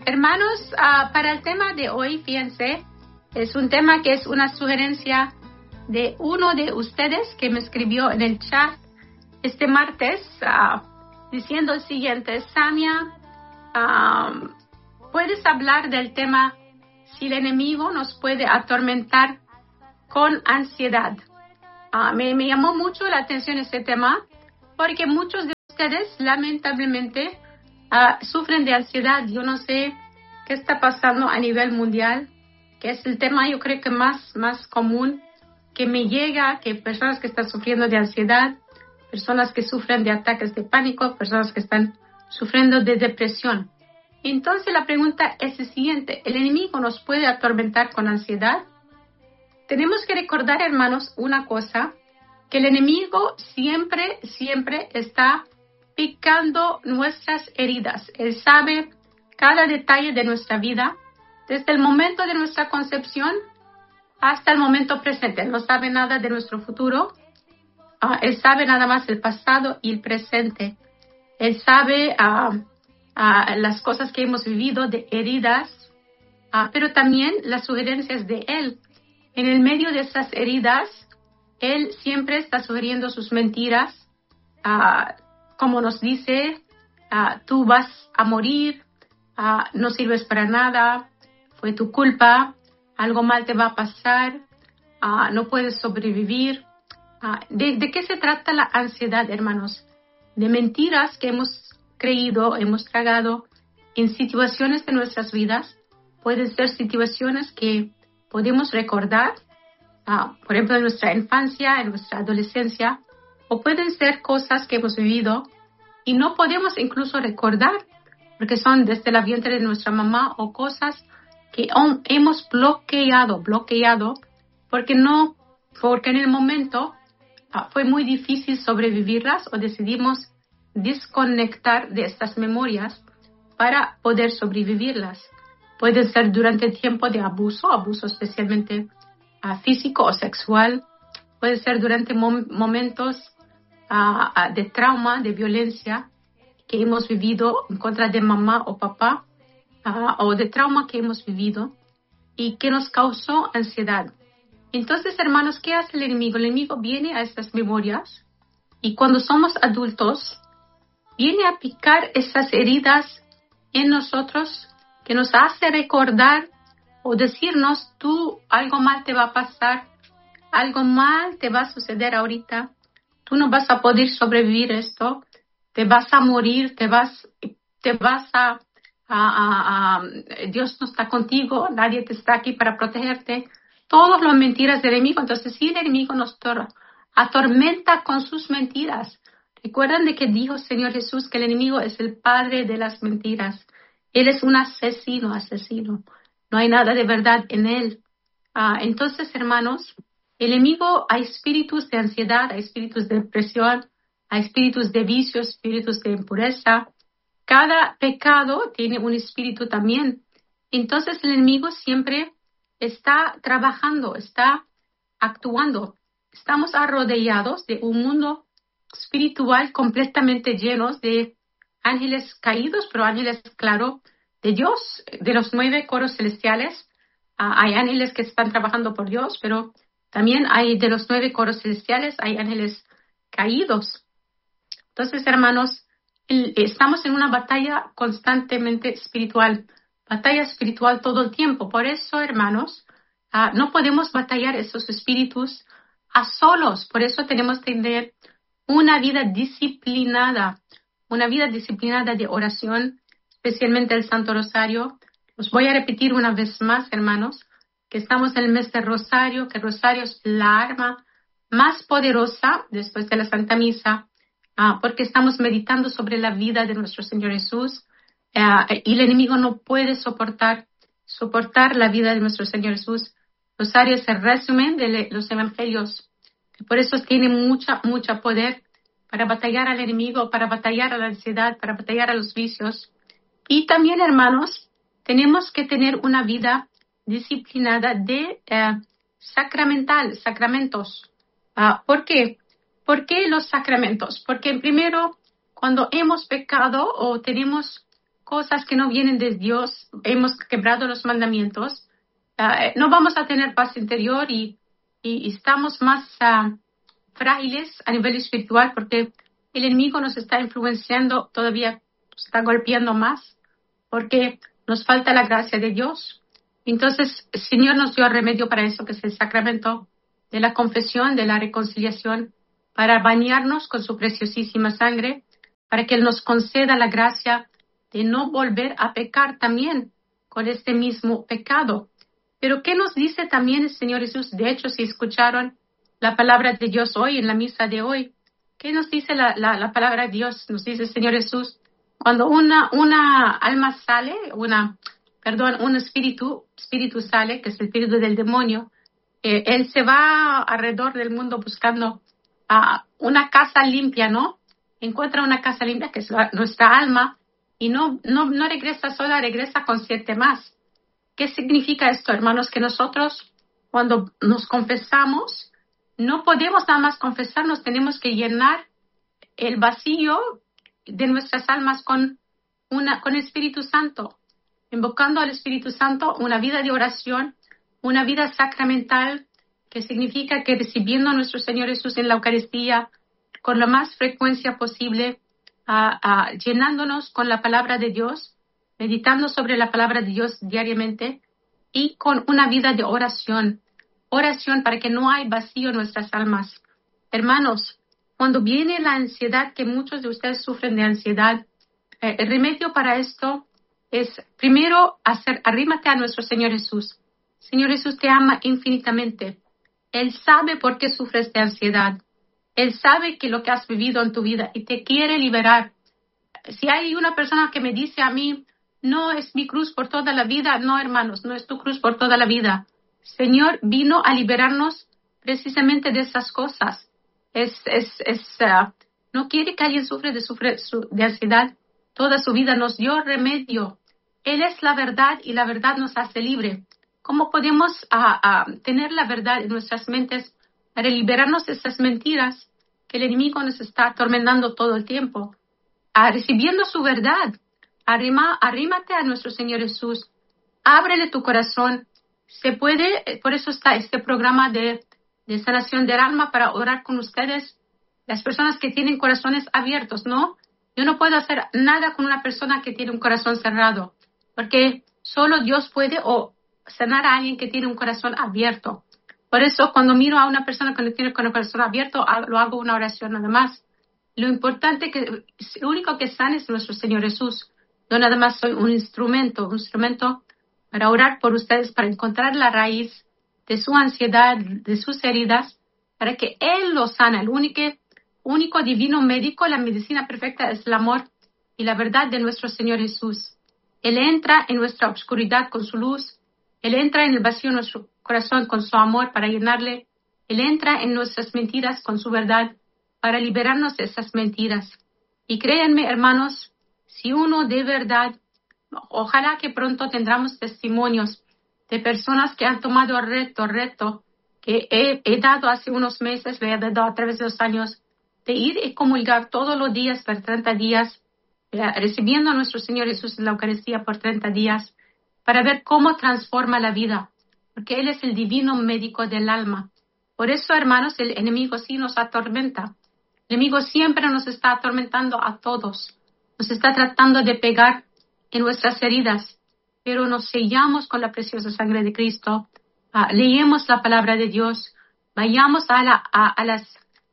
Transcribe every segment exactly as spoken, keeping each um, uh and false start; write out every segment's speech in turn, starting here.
Hermanos, uh, para el tema de hoy, fíjense, es un tema que es una sugerencia de uno de ustedes que me escribió en el chat este martes uh, diciendo el siguiente: Samia, um, ¿puedes hablar del tema si el enemigo nos puede atormentar con ansiedad? Uh, me, me llamó mucho la atención este tema porque muchos de ustedes lamentablemente uh, sufren de ansiedad. Yo no sé qué está pasando a nivel mundial, que es el tema yo creo que más, más común que me llega, que personas que están sufriendo de ansiedad, personas que sufren de ataques de pánico, personas que están sufriendo de depresión. Entonces la pregunta es la siguiente: ¿el enemigo nos puede atormentar con ansiedad? Tenemos que recordar, hermanos, una cosa, que el enemigo siempre, siempre está picando nuestras heridas. Él sabe cada detalle de nuestra vida, desde el momento de nuestra concepción hasta el momento presente. Él no sabe nada de nuestro futuro. Uh, él sabe nada más el pasado y el presente. Él sabe uh, uh, las cosas que hemos vivido, de heridas, uh, pero también las sugerencias de él. En el medio de esas heridas, él siempre está sugiriendo sus mentiras, uh, como nos dice, uh, tú vas a morir, uh, no sirves para nada, fue tu culpa, algo mal te va a pasar, uh, no puedes sobrevivir. Uh, ¿de, ¿De qué se trata la ansiedad, hermanos? De mentiras que hemos creído, hemos tragado en situaciones de nuestras vidas. Pueden ser situaciones que podemos recordar, uh, por ejemplo, en nuestra infancia, en nuestra adolescencia, o pueden ser cosas que hemos vivido y no podemos incluso recordar, porque son desde la vientre de nuestra mamá, o cosas que hemos bloqueado, bloqueado, porque no, porque en el momento uh, fue muy difícil sobrevivirlas, o decidimos desconectar de estas memorias para poder sobrevivirlas. Puede ser durante el tiempo de abuso, abuso especialmente uh, físico o sexual. Puede ser durante mom- momentos uh, uh, de trauma, de violencia que hemos vivido en contra de mamá o papá, uh, o de trauma que hemos vivido y que nos causó ansiedad. Entonces, hermanos, ¿qué hace el enemigo? El enemigo viene a estas memorias y cuando somos adultos, viene a picar esas heridas en nosotros, que nos hace recordar o decirnos: tú, algo mal te va a pasar, algo mal te va a suceder ahorita, tú no vas a poder sobrevivir esto, te vas a morir, te vas, te vas a, a, a, a, Dios no está contigo, nadie te está aquí para protegerte. Todas las mentiras del enemigo. Entonces, si el enemigo nos tor- atormenta con sus mentiras, recuerdan de que dijo el Señor Jesús que el enemigo es el padre de las mentiras. Él es un asesino, asesino. No hay nada de verdad en él. Uh, entonces, hermanos, el enemigo, hay espíritus de ansiedad, hay espíritus de depresión, hay espíritus de vicio, espíritus de impureza. Cada pecado tiene un espíritu también. Entonces, el enemigo siempre está trabajando, está actuando. Estamos arrodeados de un mundo espiritual completamente llenos de ángeles caídos, pero ángeles, claro, de Dios, de los nueve coros celestiales. Uh, hay ángeles que están trabajando por Dios, pero también hay de los nueve coros celestiales, hay ángeles caídos. Entonces, hermanos, el, estamos en una batalla constantemente espiritual, batalla espiritual todo el tiempo. Por eso, hermanos, uh, no podemos batallar esos espíritus a solos. Por eso tenemos que tener una vida disciplinada, una vida disciplinada de oración, especialmente el Santo Rosario. Os voy a repetir una vez más, hermanos, que estamos en el mes de Rosario, que el Rosario es la arma más poderosa después de la Santa Misa, uh, porque estamos meditando sobre la vida de nuestro Señor Jesús, uh, y el enemigo no puede soportar, soportar la vida de nuestro Señor Jesús. Rosario es el resumen de los evangelios. Por eso tiene mucha, mucha poder para batallar al enemigo, para batallar a la ansiedad, para batallar a los vicios. Y también, hermanos, tenemos que tener una vida disciplinada de eh, sacramental, sacramentos. Uh, ¿Por qué? ¿Por qué los sacramentos? Porque primero, cuando hemos pecado o tenemos cosas que no vienen de Dios, hemos quebrado los mandamientos, uh, no vamos a tener paz interior y, y, y estamos más uh, frágiles a nivel espiritual porque el enemigo nos está influenciando, todavía nos está golpeando más porque nos falta la gracia de Dios. Entonces, el Señor nos dio remedio para eso, que es el sacramento de la confesión, de la reconciliación, para bañarnos con su preciosísima sangre, para que Él nos conceda la gracia de no volver a pecar también con este mismo pecado. Pero ¿qué nos dice también el Señor Jesús? De hecho, si escucharon la palabra de Dios hoy, en la misa de hoy, ¿qué nos dice la, la, la palabra de Dios? Nos dice el Señor Jesús, cuando una, una alma sale, una, perdón, un espíritu, espíritu sale, que es el espíritu del demonio, eh, él se va alrededor del mundo buscando uh, una casa limpia, ¿no? Encuentra una casa limpia, que es la, nuestra alma, y no, no, no regresa sola, regresa con siete más. ¿Qué significa esto, hermanos? Que nosotros, cuando nos confesamos, no podemos nada más confesarnos, tenemos que llenar el vacío de nuestras almas con, una, con el Espíritu Santo, invocando al Espíritu Santo, una vida de oración, una vida sacramental, que significa que recibiendo a nuestro Señor Jesús en la Eucaristía con la más frecuencia posible, uh, uh, llenándonos con la palabra de Dios, meditando sobre la palabra de Dios diariamente y con una vida de oración, oración para que no haya vacío en nuestras almas. Hermanos, cuando viene la ansiedad, que muchos de ustedes sufren de ansiedad, eh, el remedio para esto es primero hacer, arrímate a nuestro Señor Jesús. Señor Jesús te ama infinitamente. Él sabe por qué sufres de ansiedad. Él sabe que lo que has vivido en tu vida y te quiere liberar. Si hay una persona que me dice a mí, no es mi cruz por toda la vida, no, hermanos, no es tu cruz por toda la vida. Señor vino a liberarnos precisamente de esas cosas. Es, es, es, uh, no quiere que alguien sufra de, sufre su, de ansiedad. Toda su vida nos dio remedio. Él es la verdad y la verdad nos hace libre. ¿Cómo podemos uh, uh, tener la verdad en nuestras mentes para liberarnos de esas mentiras que el enemigo nos está atormentando todo el tiempo? Uh, recibiendo su verdad, arrima, arrímate a nuestro Señor Jesús, ábrele tu corazón. Se puede, por eso está este programa de, de sanación del alma, para orar con ustedes, las personas que tienen corazones abiertos, ¿no? Yo no puedo hacer nada con una persona que tiene un corazón cerrado, porque solo Dios puede o sanar a alguien que tiene un corazón abierto. Por eso, cuando miro a una persona que tiene el corazón abierto, lo hago una oración nada más. Lo importante, que lo único que sana es nuestro Señor Jesús. Yo nada más soy un instrumento, un instrumento para orar por ustedes, para encontrar la raíz de su ansiedad, de sus heridas, para que Él los sana. El único, único divino médico, la medicina perfecta, es el amor y la verdad de nuestro Señor Jesús. Él entra en nuestra oscuridad con su luz. Él entra en el vacío de nuestro corazón con su amor para llenarle. Él entra en nuestras mentiras con su verdad para liberarnos de esas mentiras. Y créanme, hermanos, si uno de verdad, ojalá que pronto tendremos testimonios de personas que han tomado el reto, reto que he, he dado hace unos meses, le he dado a través de los años, de ir y comulgar todos los días por treinta días, eh, recibiendo a nuestro Señor Jesús en la Eucaristía por treinta días, para ver cómo transforma la vida, porque Él es el divino médico del alma. Por eso, hermanos, el enemigo sí nos atormenta. El enemigo siempre nos está atormentando a todos. Nos está tratando de pegar en nuestras heridas, pero nos sellamos con la preciosa sangre de Cristo. Uh, leemos la palabra de Dios. Vayamos a la a, a las,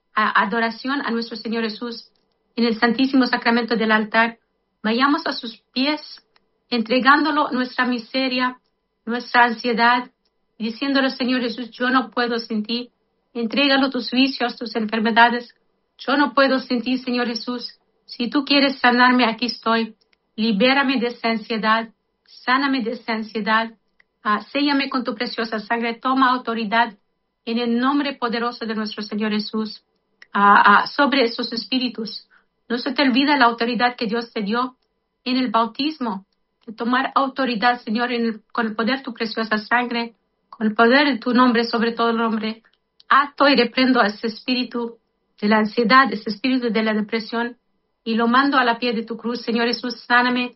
a adoración a nuestro Señor Jesús en el Santísimo Sacramento del altar. Vayamos a sus pies, entregándolo nuestra miseria, nuestra ansiedad, diciéndole, Señor Jesús, yo no puedo sin ti. Entrégalo tus vicios, tus enfermedades. Yo no puedo sin ti, Señor Jesús. Si tú quieres sanarme, aquí estoy. Libérame de esa ansiedad. Sáname de esa ansiedad. Uh, séllame con tu preciosa sangre. Toma autoridad en el nombre poderoso de nuestro Señor Jesús uh, uh, sobre esos espíritus. No se te olvida la autoridad que Dios te dio en el bautismo. De tomar autoridad, Señor, en el, con el poder de tu preciosa sangre, con el poder de tu nombre sobre todo el nombre. Ato y reprendo a ese espíritu de la ansiedad, ese espíritu de la depresión, y lo mando a la pie de tu cruz. Señor Jesús, sáname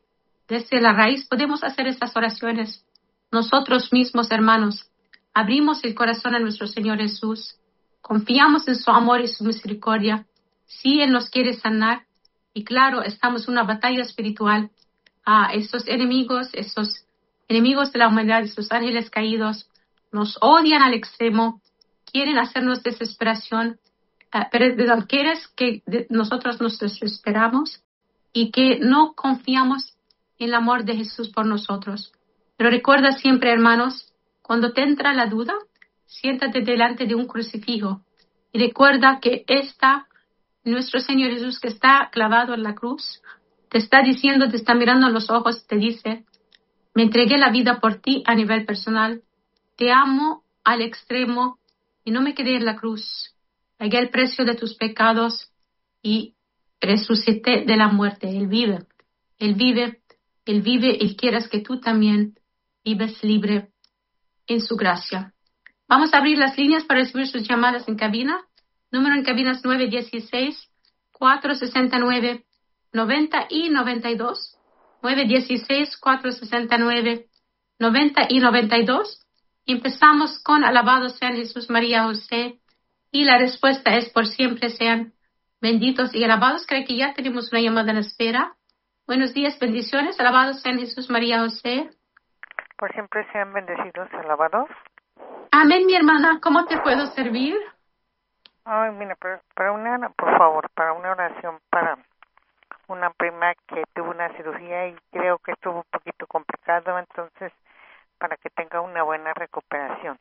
desde la raíz, podemos hacer estas oraciones. Nosotros mismos, hermanos, abrimos el corazón a nuestro Señor Jesús. Confiamos en su amor y su misericordia. Si Él nos quiere sanar, y claro, estamos en una batalla espiritual. A esos enemigos, esos enemigos de la humanidad, esos ángeles caídos, nos odian al extremo, quieren hacernos desesperación, uh, pero quieres que de, nosotros nos desesperamos y que no confiamos en el amor de Jesús por nosotros. Pero recuerda siempre, hermanos, cuando te entra la duda, siéntate delante de un crucifijo y recuerda que está nuestro Señor Jesús que está clavado en la cruz, te está diciendo, te está mirando en los ojos, te dice, me entregué la vida por ti a nivel personal, te amo al extremo y no me quedé en la cruz. Pagué el precio de tus pecados y resucité de la muerte. Él vive, Él vive, Él vive y quieras que tú también vives libre en su gracia. Vamos a abrir las líneas para recibir sus llamadas en cabina. Número en cabina es nueve uno seis, cuatro seis nueve, noventa y noventa y dos. nueve uno seis, cuatro seis nueve, noventa y noventa y dos. Empezamos con alabados sean Jesús, María, José. Y la respuesta es por siempre sean benditos y alabados. Creo que ya tenemos una llamada en espera. Buenos días, bendiciones. Alabados sean Jesús, María, José. Por siempre sean bendecidos, alabados. Amén, mi hermana. ¿Cómo te puedo servir? Ay, mira, para, para una, por favor, para una oración para una prima que tuvo una cirugía y creo que estuvo un poquito complicado, entonces, para que tenga una buena recuperación.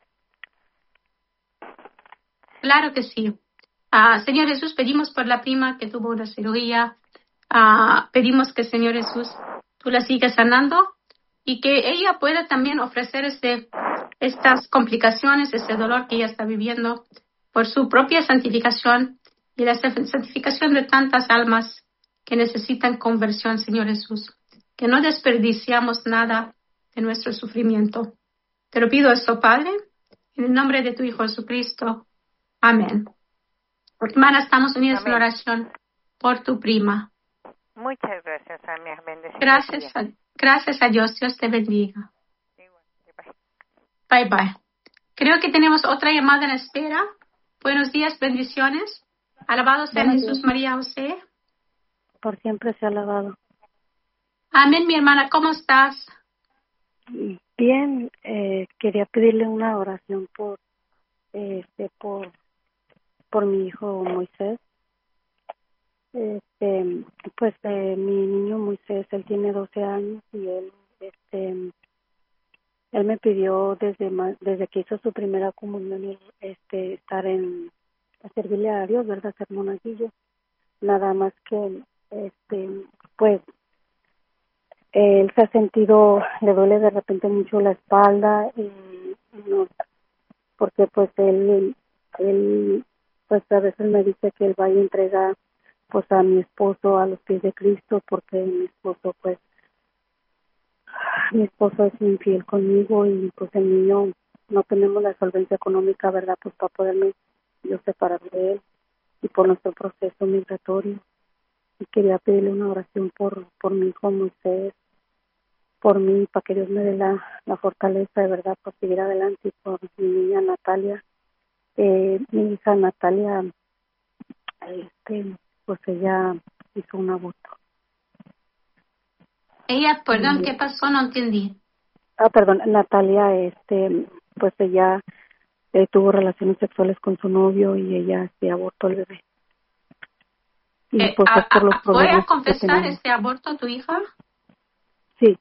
Claro que sí. Uh, Señor Jesús, pedimos por la prima que tuvo una cirugía. Uh, pedimos que, Señor Jesús, tú la sigas sanando y que ella pueda también ofrecer este, estas complicaciones, este dolor que ella está viviendo por su propia santificación y la santificación de tantas almas que necesitan conversión, Señor Jesús. Que no desperdiciamos nada de nuestro sufrimiento. Te lo pido esto, Padre, en el nombre de tu Hijo Jesucristo. Amén. Hermana, estamos unidos en oración por tu prima. Muchas gracias, Ania. Bendecido. Gracias a, gracias a Dios. Dios te bendiga. Bye, bye. Creo que tenemos otra llamada en espera. Buenos días, bendiciones. Alabado sea Jesús, María, José. Por siempre sea alabado. Amén, mi hermana. ¿Cómo estás? Bien. Eh, quería pedirle una oración por, este, por, por mi hijo Moisés. Este, pues eh, mi niño Moisés, él tiene doce años y él, este, él me pidió desde desde que hizo su primera comunión, este, estar en, a servirle a Dios, ¿verdad? Ser monaguillo. Nada más que, este, pues, él se ha sentido, le duele de repente mucho la espalda y, y no, porque pues él, él, pues a veces me dice que él va y entrega pues a mi esposo a los pies de Cristo, porque mi esposo pues mi esposo es infiel conmigo y pues el niño no tenemos la solvencia económica, verdad, pues para poderme yo separar de él y por nuestro proceso migratorio. Y quería pedirle una oración por por mi hijo Moisés, por mí, para que Dios me dé la, la fortaleza de verdad para seguir adelante, y por mi niña Natalia, eh, mi hija Natalia, este pues ella hizo un aborto. Ella, perdón, ¿qué pasó? No entendí. Ah, perdón, Natalia, este, pues ella eh, tuvo relaciones sexuales con su novio y ella se abortó el bebé. Y Eh, pues a, por los a, ¿Fue a problemas que confesar tenemos. este aborto a tu hija? Sí.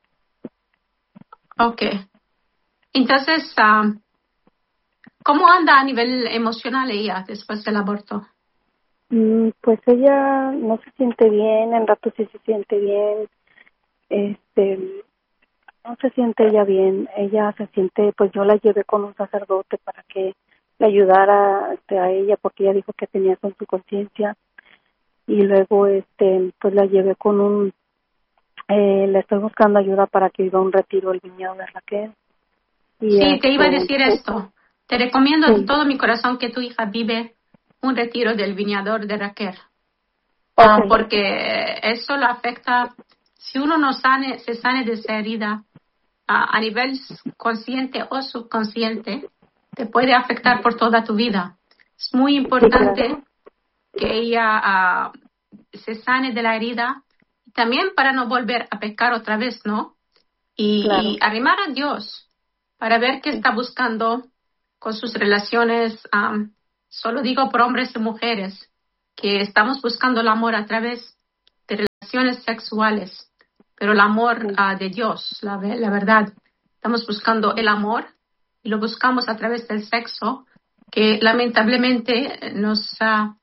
Okay. Entonces, um, ¿cómo anda a nivel emocional ella después del aborto? Pues ella no se siente bien, en rato sí se siente bien, este, no se siente ella bien, ella se siente, pues yo la llevé con un sacerdote para que le ayudara este, a ella, porque ella dijo que tenía con su conciencia, y luego este, pues la llevé con un, eh, le estoy buscando ayuda para que iba a un retiro al viñedo de Raquel. Y sí, este, te iba a decir esto, te recomiendo sí. de todo mi corazón que tu hija vive un retiro del viñador de Raquel, Okay. uh, porque eso lo afecta si uno no sane, se sane de esa herida a, a nivel consciente o subconsciente, te puede afectar por toda tu vida. Es muy importante Sí, claro. que ella uh, se sane de la herida, también para no volver a pecar otra vez, ¿no? Y, Claro. y arrimar a Dios para ver qué está buscando con sus relaciones. Um, solo digo por hombres y mujeres, que estamos buscando el amor a través de relaciones sexuales, pero el amor uh, de Dios, la, la verdad. Estamos buscando el amor y lo buscamos a través del sexo, que lamentablemente nos, uh,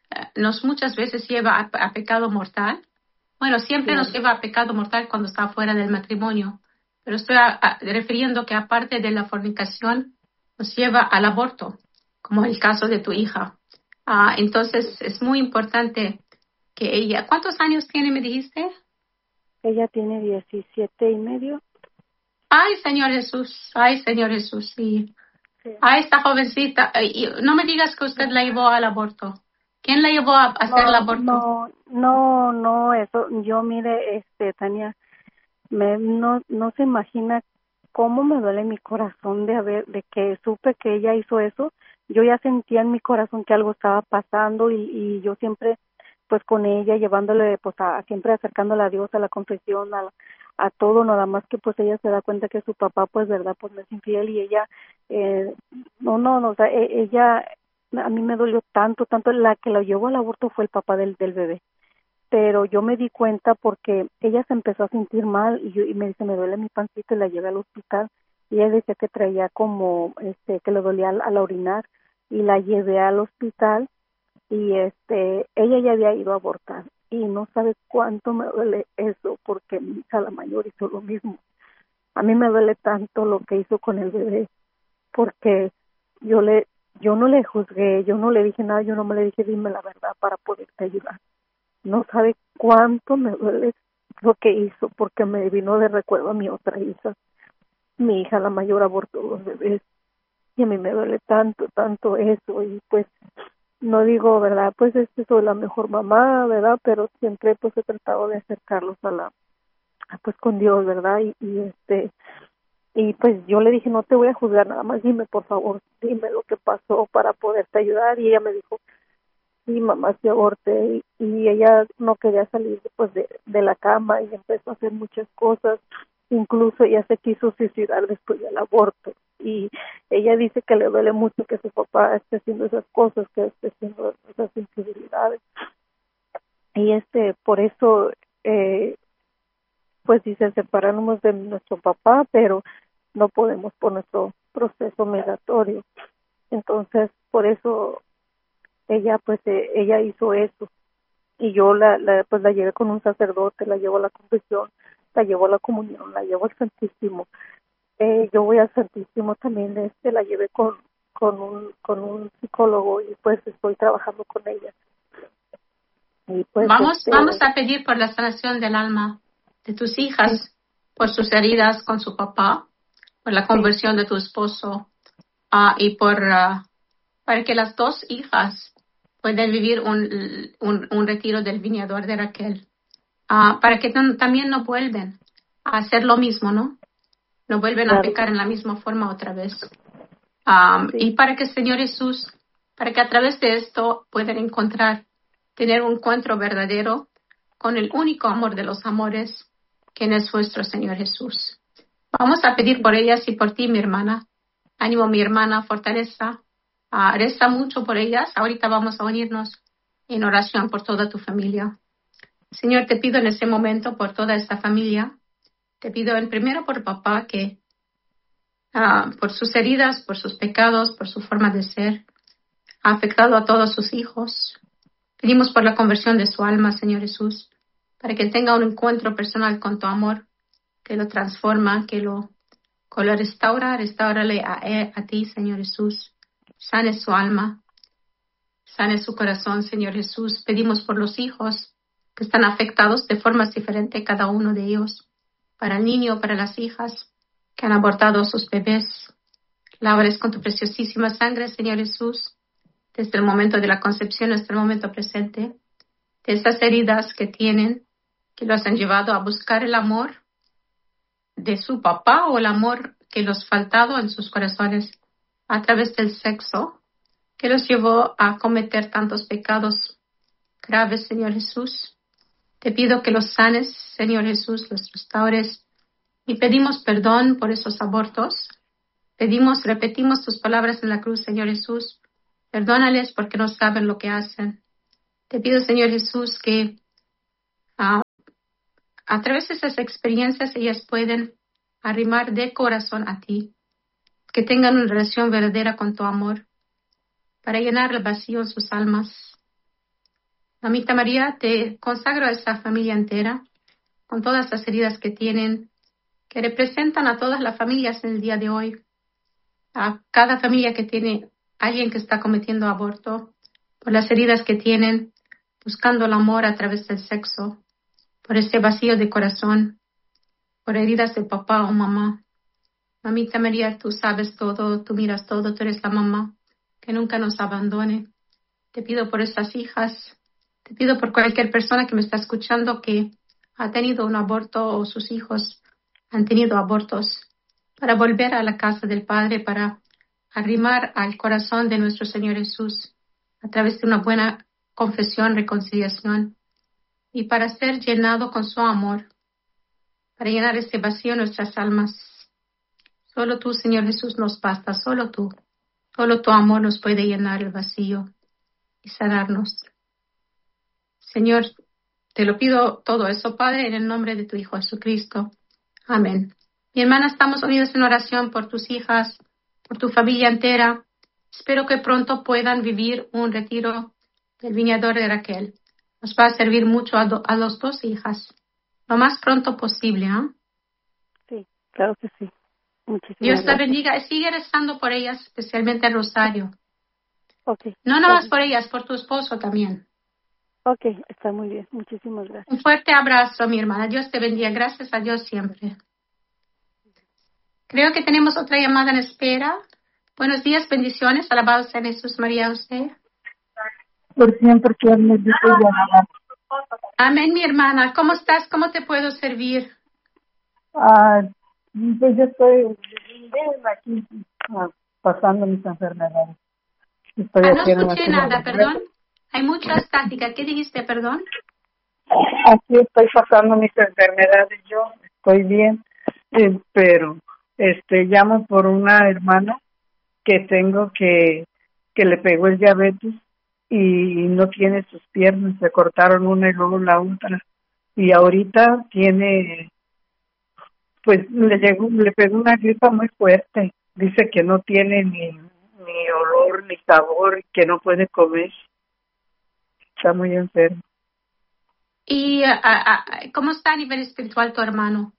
nos muchas veces lleva a, a pecado mortal. Bueno, siempre Claro. nos lleva a pecado mortal cuando está fuera del matrimonio, pero estoy a, a, refiriendo que aparte de la fornicación, nos lleva al aborto, como el caso de tu hija. Uh, entonces, es muy importante que ella... ¿Cuántos años tiene, me dijiste? Ella tiene diecisiete y medio. Ay, Señor Jesús, ay, Señor Jesús, sí. Sí. Ay, esta jovencita, y no me digas que usted la llevó al aborto. ¿Quién la llevó a hacer No, el aborto? no, no, no, eso, yo mire, este, Tania, me, no, no se imagina cómo me duele mi corazón de haber, de que supe que ella hizo eso. Yo ya sentía en mi corazón que algo estaba pasando y, y yo siempre, pues con ella, llevándole, pues a, siempre acercándola a Dios, a la confesión, a, a todo, nada más que pues ella se da cuenta que su papá, pues verdad, pues no es infiel y ella, eh, no, no, no, o sea, e, ella, a mí me dolió tanto, tanto, la que la llevó al aborto fue el papá del, del bebé. Pero yo me di cuenta porque ella se empezó a sentir mal y, yo, y me dice, me duele mi pancita, y la llevé al hospital y ella decía que traía como, este, que le dolía al, al orinar y la llevé al hospital y este, ella ya había ido a abortar y no sabe cuánto me duele eso porque mi hija la mayor hizo lo mismo. A mí me duele tanto lo que hizo con el bebé porque yo le, yo no le juzgué, yo no le dije nada, yo no me le dije dime la verdad para poderte ayudar. No sabe cuánto me duele lo que hizo porque me vino de recuerdo a mi otra hija. Mi hija la mayor abortó dos bebés y a mí me duele tanto, tanto eso y pues no digo, ¿verdad? Pues es que soy la mejor mamá, ¿verdad? Pero siempre pues he tratado de acercarlos a la, a, pues con Dios, ¿verdad? Y, y este, y pues yo le dije, no te voy a juzgar, nada más dime por favor, dime lo que pasó para poderte ayudar y ella me dijo, sí, mamá, sí aborté y, y ella no quería salir pues de, de la cama y empezó a hacer muchas cosas, incluso ella se quiso suicidar después del aborto y ella dice que le duele mucho que su papá esté haciendo esas cosas, que esté haciendo esas infidelidades y este, por eso eh, pues dice separarnos de nuestro papá, pero no podemos por nuestro proceso migratorio, entonces por eso ella pues eh, ella hizo eso y yo la, la pues la llevé con un sacerdote, la llevo a la confesión, la llevo a la comunión, la llevo al Santísimo, eh, yo voy al Santísimo también, este la llevé con con un con un psicólogo y pues estoy trabajando con ella y pues vamos este, vamos a pedir por la sanación del alma de tus hijas, sí, por sus heridas con su papá, por la conversión sí, de tu esposo uh, y por uh, para que las dos hijas puedan vivir un, un, un retiro del viñador de Raquel, uh, para que t- también no vuelven a hacer lo mismo, ¿no? No vuelven claro, a pecar en la misma forma otra vez. Um, sí. Y para que el Señor Jesús, para que a través de esto puedan encontrar, tener un encuentro verdadero con el único amor de los amores, que es nuestro Señor Jesús. Vamos a pedir por ellas y por ti, mi hermana. Ánimo, mi hermana, fortaleza. Uh, reza mucho por ellas. Ahorita vamos a unirnos en oración por toda tu familia. Señor, te pido en este momento por toda esta familia. Te pido en primero por papá que uh, por sus heridas, por sus pecados, por su forma de ser, ha afectado a todos sus hijos. Pedimos por la conversión de su alma, Señor Jesús, para que tenga un encuentro personal con tu amor, que lo transforma, que lo, que lo restaura, restáurale a, él, a ti, Señor Jesús. Sane su alma, sane su corazón, Señor Jesús. Pedimos por los hijos que están afectados de formas diferentes, cada uno de ellos. Para el niño, para las hijas que han abortado a sus bebés. Lávares con tu preciosísima sangre, Señor Jesús, desde el momento de la concepción hasta el momento presente, de esas heridas que tienen, que los han llevado a buscar el amor de su papá o el amor que los faltado en sus corazones a través del sexo, que los llevó a cometer tantos pecados graves, Señor Jesús. Te pido que los sanes, Señor Jesús, los restaures, y pedimos perdón por esos abortos. Pedimos, repetimos tus palabras en la cruz, Señor Jesús. Perdónales porque no saben lo que hacen. Te pido, Señor Jesús, que uh, a través de esas experiencias ellas pueden arrimar de corazón a ti, que tengan una relación verdadera con tu amor, para llenar el vacío en sus almas. Mamita María, te consagro a esa familia entera, con todas las heridas que tienen, que representan a todas las familias en el día de hoy, a cada familia que tiene alguien que está cometiendo aborto, por las heridas que tienen, buscando el amor a través del sexo, por ese vacío de corazón, por heridas de papá o mamá. Mamita María, tú sabes todo, tú miras todo, tú eres la mamá, que nunca nos abandone. Te pido por esas hijas, te pido por cualquier persona que me está escuchando que ha tenido un aborto o sus hijos han tenido abortos, para volver a la casa del Padre, para arrimar al corazón de nuestro Señor Jesús a través de una buena confesión, reconciliación, y para ser llenado con su amor, para llenar ese vacío en nuestras almas. Solo tú, Señor Jesús, nos basta, solo tú. Solo tu amor nos puede llenar el vacío y sanarnos. Señor, te lo pido todo eso, Padre, en el nombre de tu Hijo Jesucristo. Amén. Mi hermana, estamos unidos en oración por tus hijas, por tu familia entera. Espero que pronto puedan vivir un retiro del viñador de Raquel. Nos va a servir mucho a, do, a las dos hijas, lo más pronto posible. ¿eh? Sí, claro que sí. Muchísimas Dios la gracias. bendiga. Sigue rezando por ellas, especialmente el rosario. Okay. No nomás Okay. por ellas, por tu esposo también. Ok, está muy bien. Muchísimas gracias. Un fuerte abrazo, mi hermana. Dios te bendiga. Gracias a Dios siempre. Creo que tenemos otra llamada en espera. Buenos días, bendiciones. Alabado sea Jesús, María, usted. Por siempre que Él me dice llamar. Amén, mi hermana. ¿Cómo estás? ¿Cómo te puedo servir? Ah, pues yo estoy bien aquí, ah, pasando mis enfermedades. Estoy Ah, no aquí en una escuché silla nada, de perdón. ruedas. Hay mucha estática. ¿Qué dijiste, perdón? Aquí estoy pasando mis enfermedades, yo estoy bien, eh, pero este llamo por una hermana que tengo que que le pegó el diabetes y no tiene sus piernas, se cortaron una y luego la otra, y ahorita tiene, pues le llegó, le pegó una gripa muy fuerte, dice que no tiene ni ni olor ni sabor, que no puede comer, está muy enfermo. ¿Y uh, uh, cómo está a nivel espiritual tu hermano?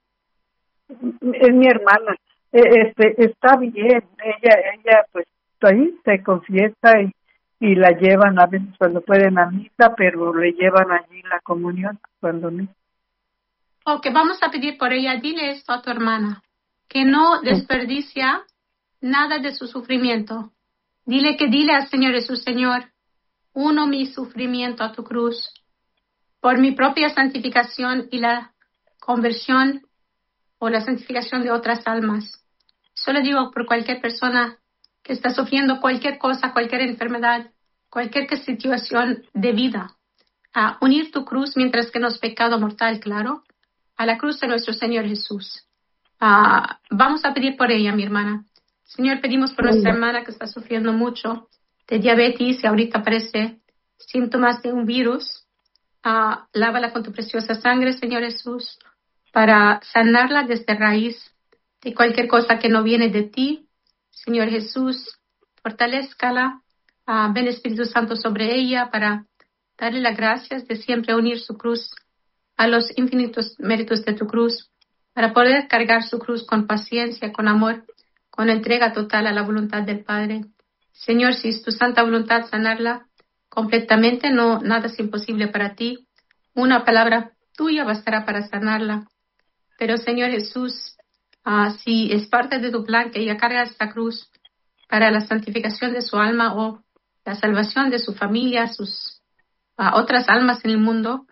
Es mi hermana, este está bien, ella ella pues ahí se confiesa y, y la llevan a veces cuando pueden a misa, pero le llevan allí la comunión cuando no. Ok, vamos a pedir por ella. Dile esto a tu hermana, que no desperdicia nada de su sufrimiento. Dile que dile al Señor Jesús, Señor, uno mi sufrimiento a tu cruz por mi propia santificación y la conversión o la santificación de otras almas. Solo digo por cualquier persona que está sufriendo cualquier cosa, cualquier enfermedad, cualquier situación de vida, a unir tu cruz mientras que no es pecado mortal, claro, a la cruz de nuestro Señor Jesús. Uh, vamos a pedir por ella, mi hermana. Señor, pedimos por nuestra hermana que está sufriendo mucho de diabetes y ahorita parece síntomas de un virus. Uh, lávala con tu preciosa sangre, Señor Jesús, para sanarla desde raíz de cualquier cosa que no viene de ti. Señor Jesús, fortalézcala. Uh, ven Espíritu Santo sobre ella para darle las gracias de siempre unir su cruz a los infinitos méritos de tu cruz, para poder cargar su cruz con paciencia, con amor, con entrega total a la voluntad del Padre. Señor, si es tu santa voluntad sanarla completamente, no, nada es imposible para ti. Una palabra tuya bastará para sanarla. Pero, Señor Jesús, uh, si es parte de tu plan que ella carga esta cruz para la santificación de su alma o la salvación de su familia, sus uh, otras almas en el mundo,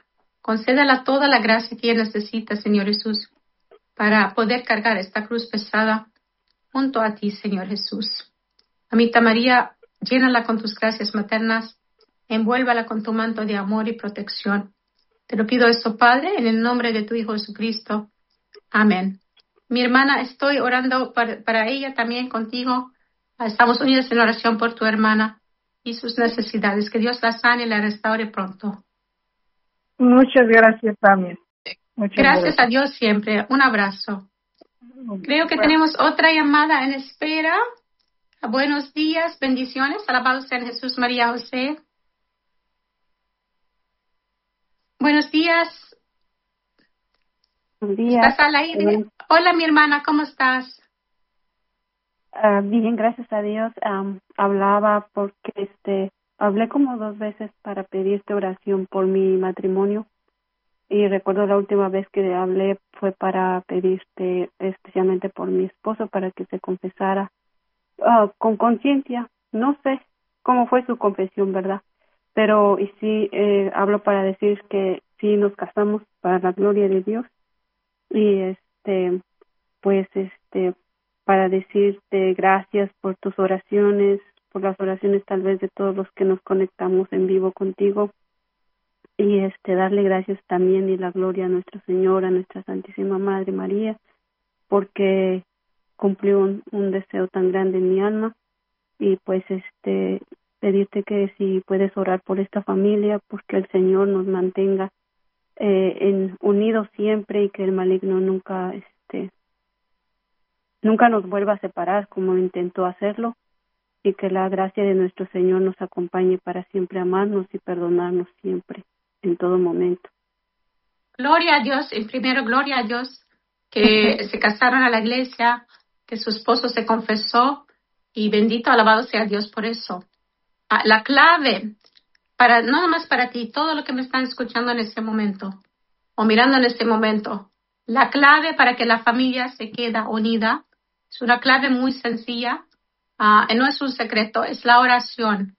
Concédala toda la gracia que ella necesita, Señor Jesús, para poder cargar esta cruz pesada junto a ti, Señor Jesús. Mamita María, llénala con tus gracias maternas, envuélvala con tu manto de amor y protección. Te lo pido esto, Padre, en el nombre de tu Hijo Jesucristo. Amén. Mi hermana, estoy orando para, para ella también contigo. Estamos unidos en oración por tu hermana y sus necesidades. Que Dios la sane y la restaure pronto. Muchas gracias también. Muchas Gracias, gracias a Dios siempre. Un abrazo. Creo que Bueno. tenemos otra llamada en espera. Buenos días, bendiciones. Alabado sea Jesús, María, José. Buenos días. Buenos días. ¿Estás al aire? Hola, mi hermana, ¿cómo estás? Uh, bien, gracias a Dios. Um, hablaba porque este hablé como dos veces para pedirte oración por mi matrimonio y recuerdo la última vez que hablé fue para pedirte especialmente por mi esposo para que se confesara uh, con conciencia. No sé cómo fue su confesión, ¿verdad? Pero y sí eh, hablo para decir que sí nos casamos para la gloria de Dios y este pues este para decirte gracias por tus oraciones, por las oraciones tal vez de todos los que nos conectamos en vivo contigo y este darle gracias también y la gloria a nuestro Señor, a nuestra Santísima Madre María, porque cumplió un, un deseo tan grande en mi alma y pues este pedirte que si puedes orar por esta familia, porque el Señor nos mantenga eh, en unidos siempre y que el maligno nunca este nunca nos vuelva a separar como intentó hacerlo y que la gracia de nuestro Señor nos acompañe para siempre amarnos y perdonarnos siempre, en todo momento. Gloria a Dios, en primero gloria a Dios que se casaron a la iglesia, que su esposo se confesó y bendito, alabado sea Dios por eso. Ah, la clave, para no nomás para ti, todo lo que me están escuchando en este momento o mirando en este momento, la clave para que la familia se quede unida es una clave muy sencilla, uh, no es un secreto, es la oración.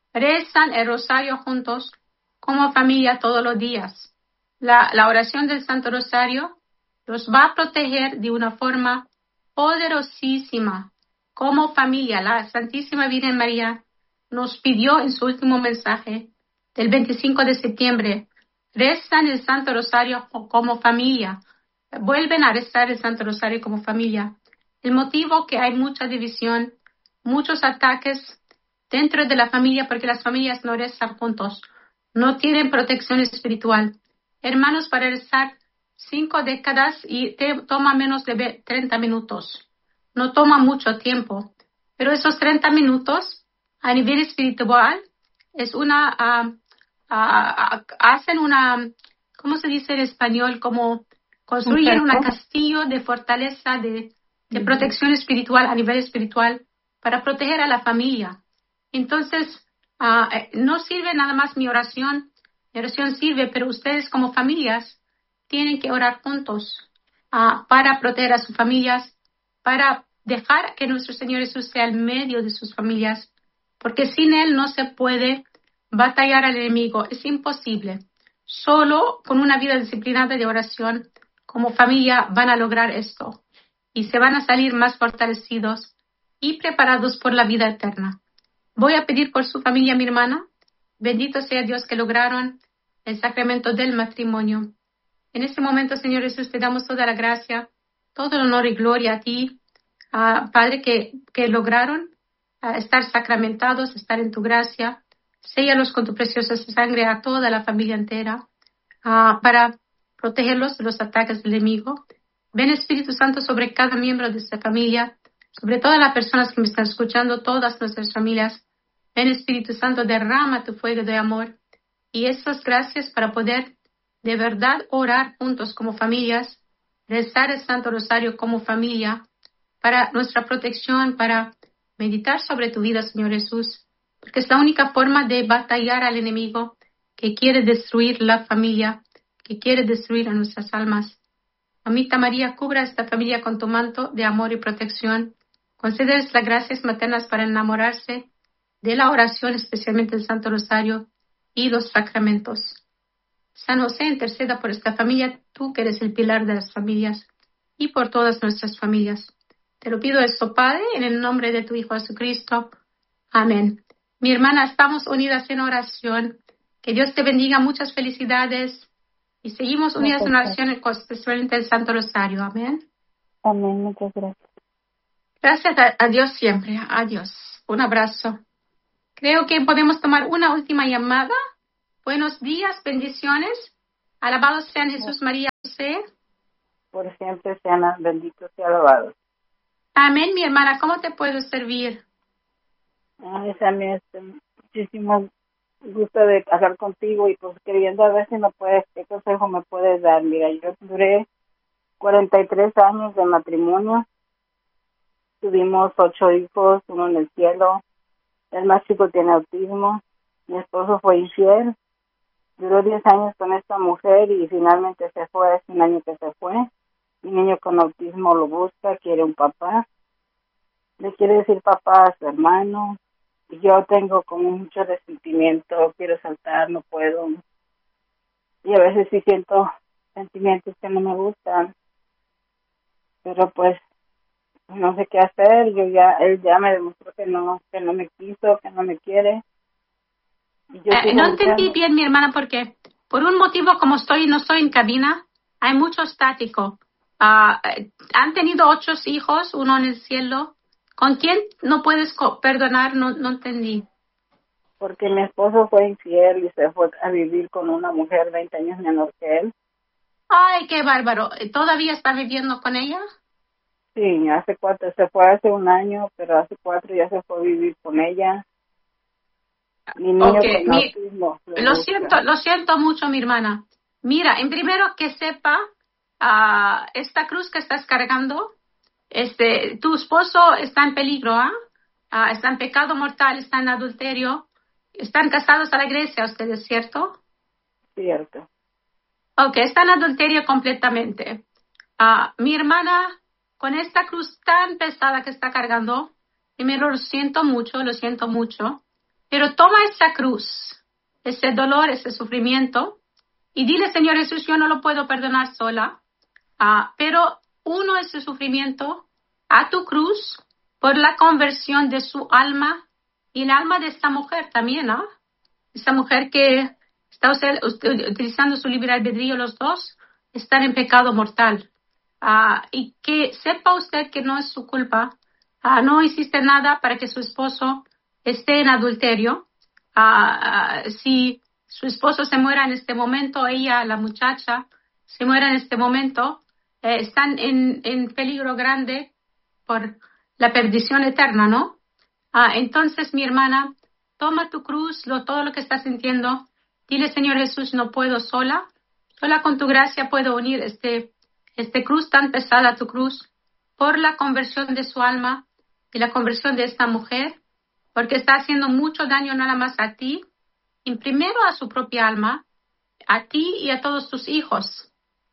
Rezan el rosario juntos como familia todos los días. La, la oración del Santo Rosario los va a proteger de una forma poderosísima. Como familia, la Santísima Virgen María nos pidió en su último mensaje del veinticinco de septiembre, rezan el Santo Rosario como familia. Vuelven a rezar el Santo Rosario como familia. El motivo que hay mucha división, muchos ataques dentro de la familia porque las familias no rezan juntos, no tienen protección espiritual. Hermanos, para rezar cinco décadas y te toma menos de treinta minutos. No toma mucho tiempo, pero esos treinta minutos a nivel espiritual es una, uh, uh, uh, hacen una, ¿cómo se dice en español? Como construyen un castillo de fortaleza, de, de protección espiritual a nivel espiritual para proteger a la familia. Entonces, uh, no sirve nada más mi oración, mi oración sirve, pero ustedes como familias tienen que orar juntos uh, para proteger a sus familias, para dejar que nuestro Señor Jesús sea el medio de sus familias, porque sin Él no se puede batallar al enemigo, es imposible. Solo con una vida disciplinada de oración, como familia, van a lograr esto y se van a salir más fortalecidos y preparados por la vida eterna. Voy a pedir por su familia, mi hermana. Bendito sea Dios que lograron el sacramento del matrimonio. En este momento, Señor Jesús, te damos toda la gracia, todo el honor y gloria a ti, uh, Padre, que, que lograron uh, estar sacramentados, estar en tu gracia. Séllalos con tu preciosa sangre a toda la familia entera uh, para protegerlos de los ataques del enemigo. Ven, Espíritu Santo, sobre cada miembro de esta familia, sobre todas las personas que me están escuchando, todas nuestras familias. Ven, Espíritu Santo, derrama tu fuego de amor y esas gracias para poder de verdad orar juntos como familias, rezar el Santo Rosario como familia, para nuestra protección, para meditar sobre tu vida, Señor Jesús, porque es la única forma de batallar al enemigo que quiere destruir la familia, que quiere destruir a nuestras almas. Mamita María, cubra a esta familia con tu manto de amor y protección. Concédeles las gracias maternas para enamorarse de la oración, especialmente el Santo Rosario y los sacramentos. San José, interceda por esta familia, tú que eres el pilar de las familias y por todas nuestras familias. Te lo pido esto, Padre, en el nombre de tu Hijo Jesucristo. Amén. Mi hermana, estamos unidas en oración. Que Dios te bendiga, muchas felicidades. Y seguimos unidas en oración, especialmente el Santo Rosario. Amén. Amén, muchas gracias. Gracias a, a Dios siempre. Adiós. Un abrazo. Creo que podemos tomar una última llamada. Buenos días, bendiciones. Alabados sean Jesús, María, José. Por siempre sean benditos y alabados. Amén, mi hermana. ¿Cómo te puedo servir? Ay, también este, muchísimo gusto de hablar contigo y pues queriendo a ver si me puedes, qué consejo me puedes dar. Mira, yo duré cuarenta y tres años de matrimonio. Tuvimos ocho hijos, uno en el cielo. El más chico tiene autismo. Mi esposo fue infiel. Duró diez años con esta mujer y finalmente se fue. Hace un año que se fue. Mi niño con autismo lo busca, quiere un papá. Le quiere decir papá a su hermano. Y yo tengo como mucho resentimiento. Quiero saltar, no puedo. Y a veces sí siento sentimientos que no me gustan. Pero pues no sé qué hacer. Yo ya, él ya me demostró que no, que no me quiso, que no me quiere. Y yo eh, no entendí bien, mi hermana, porque por un motivo, como estoy, no estoy en cabina, hay mucho estático. Uh, han tenido ocho hijos, uno en el cielo. ¿Con quién no puedes perdonar? No, no entendí. Porque mi esposo fue infiel y se fue a vivir con una mujer veinte años menor que él. Ay, qué bárbaro. ¿Todavía está viviendo con ella? Sí, hace cuatro, se fue hace un año, pero hace cuatro ya se fue a vivir con ella. Mi niño okay. con mi, autismo. Lo busca. siento, lo siento mucho, mi hermana. Mira, en primero que sepa, uh, esta cruz que estás cargando, este, tu esposo está en peligro, ¿ah? ¿eh? Uh, está en pecado mortal, está en adulterio. Están casados a la iglesia ustedes, ¿cierto? Cierto. Ok, está en adulterio completamente. Uh, mi hermana, con esta cruz tan pesada que está cargando, primero lo siento mucho, lo siento mucho, pero toma esa cruz, ese dolor, ese sufrimiento, y dile, Señor Jesús, yo no lo puedo perdonar sola, uh, pero uno ese sufrimiento a tu cruz por la conversión de su alma y el alma de esta mujer también, ¿ah? ¿eh? Esta mujer que está usted, usted, utilizando su libre albedrío, los dos están en pecado mortal. Uh, y que sepa usted que no es su culpa, uh, no hiciste nada para que su esposo esté en adulterio. Uh, uh, si su esposo se muera en este momento, ella, la muchacha, se muera en este momento, eh, están en, en peligro grande por la perdición eterna, ¿no? Uh, entonces, mi hermana, toma tu cruz, lo, todo lo que estás sintiendo, dile, Señor Jesús, no puedo sola, sola con tu gracia puedo unir este Este cruz tan pesada, tu cruz, por la conversión de su alma y la conversión de esta mujer, porque está haciendo mucho daño nada más a ti, y primero a su propia alma, a ti y a todos tus hijos,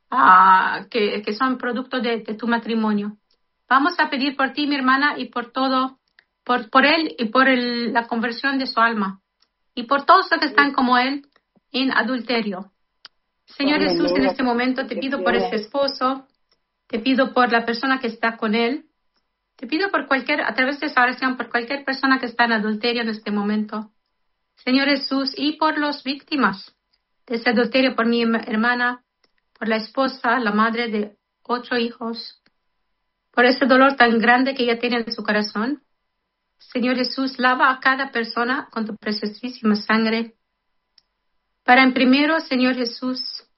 uh, que, que son producto de, de tu matrimonio. Vamos a pedir por ti, mi hermana, y por todo, por, por él y por el, la conversión de su alma, y por todos los que están como él en adulterio. Señor Jesús, en este momento te pido por ese esposo, te pido por la persona que está con él, te pido por cualquier, a través de esa oración, por cualquier persona que está en adulterio en este momento. Señor Jesús, y por las víctimas de ese adulterio, por mi hermana, por la esposa, la madre de ocho hijos, por ese dolor tan grande que ella tiene en su corazón. Señor Jesús, lava a cada persona con tu preciosísima sangre. Para en primero, Señor Jesús,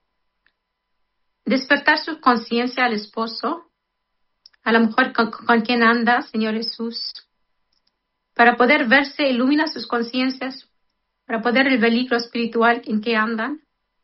despertar su conciencia al esposo, a la mujer con, con quien anda, Señor Jesús, para poder verse, ilumina sus conciencias, para poder ver el peligro espiritual en que andan.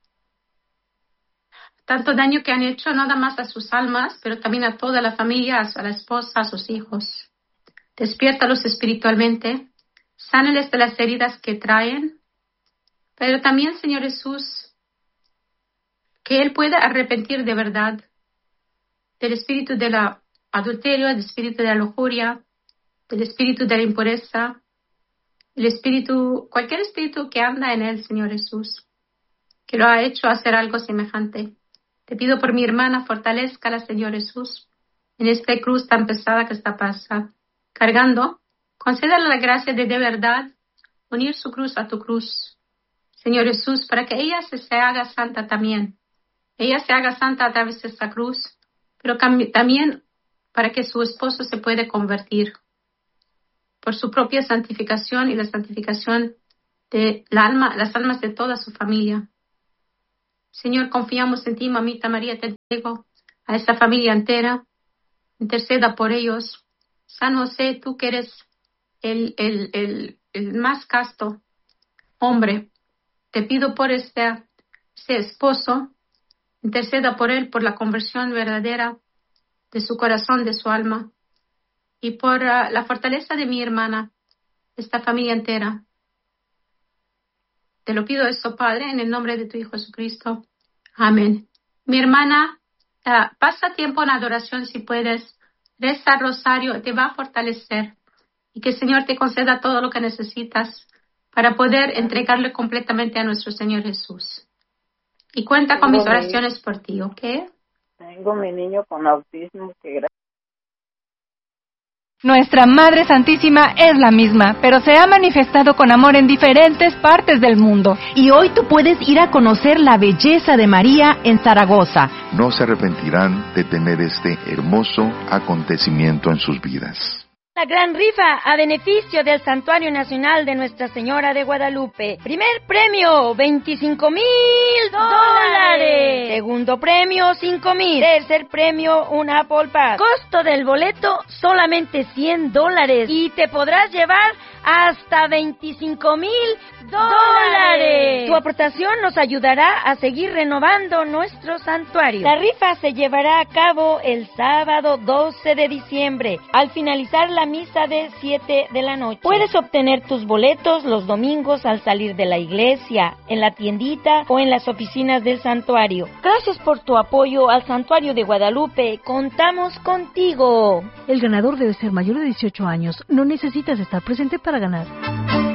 Tanto daño que han hecho, nada más a sus almas, pero también a toda la familia, a la esposa, a sus hijos. Despiértalos espiritualmente, sánales de las heridas que traen, pero también, Señor Jesús, que Él pueda arrepentir de verdad del espíritu de la adulterio, del espíritu de la lujuria, del espíritu de la impureza, el espíritu, cualquier espíritu que anda en Él, Señor Jesús. que lo ha hecho hacer algo semejante. Te pido por mi hermana, fortalézcala, Señor Jesús, en esta cruz tan pesada que está pasando, cargando. Concédale la gracia de de verdad unir su cruz a tu cruz, Señor Jesús, para que ella se, se haga santa también. Ella se haga santa a través de esta cruz, pero también para que su esposo se pueda convertir por su propia santificación y la santificación de la alma, las almas de toda su familia. Señor, confiamos en ti, mamita María, te digo, a esta familia entera, interceda por ellos. San José, tú que eres el, el, el, el más casto hombre, te pido por este, este esposo, interceda por él, por la conversión verdadera de su corazón, de su alma, y por uh, la fortaleza de mi hermana, esta familia entera. Te lo pido esto, Padre, en el nombre de tu Hijo Jesucristo. Amén. Mi hermana, uh, pasa tiempo en adoración si puedes. Reza rosario, te va a fortalecer. Y que el Señor te conceda todo lo que necesitas para poder entregarle completamente a nuestro Señor Jesús. Y cuenta con mis oraciones por ti, ¿ok? Tengo mi niño con autismo que gracias. Nuestra Madre Santísima es la misma, pero se ha manifestado con amor en diferentes partes del mundo. Y hoy tú puedes ir a conocer la belleza de María en Zaragoza. No se arrepentirán de tener este hermoso acontecimiento en sus vidas. La gran rifa a beneficio del Santuario Nacional de Nuestra Señora de Guadalupe. Primer premio, veinticinco mil dólares. Segundo premio, cinco mil. Tercer premio, un Apple Pass. Costo del boleto, solamente cien dólares. Y te podrás llevar hasta veinticinco mil dólares. Tu aportación nos ayudará a seguir renovando nuestro santuario. La rifa se llevará a cabo el sábado doce de diciembre, al finalizar la misa de siete de la noche. Puedes obtener tus boletos los domingos al salir de la iglesia, en la tiendita o en las oficinas del santuario. Gracias por tu apoyo al Santuario de Guadalupe. Contamos contigo. El ganador debe ser mayor de dieciocho años. No necesitas estar presente para ganar.